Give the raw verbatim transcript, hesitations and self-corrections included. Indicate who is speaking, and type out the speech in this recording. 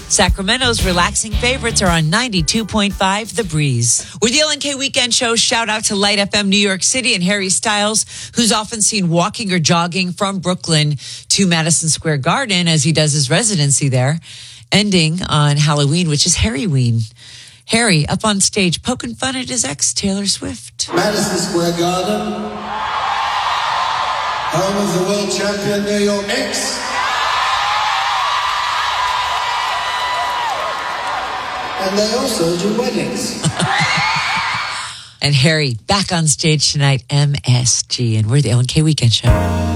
Speaker 1: Sacramento's relaxing favorites are on ninety-two point five The Breeze. With the L N K Weekend Show, shout out to Light F M New York City and Harry Styles, who's often seen walking or jogging from Brooklyn to Madison Square Garden as he does his residency there, ending on Halloween, which is Harryween. Harry up on stage poking fun at his ex, Taylor Swift.
Speaker 2: Madison Square Garden, home of the world champion New York Knicks. And they also do weddings.
Speaker 1: And Harry back on stage tonight, M S G. And we're the L N K Weekend Show.